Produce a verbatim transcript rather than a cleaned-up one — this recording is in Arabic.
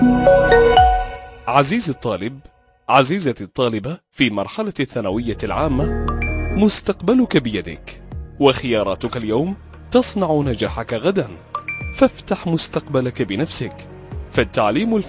عزيزي الطالب، عزيزتي الطالبة في مرحلة الثانوية العامة، مستقبلك بيدك، وخياراتك اليوم تصنع نجاحك غدا، فافتح مستقبلك بنفسك. فالتعليم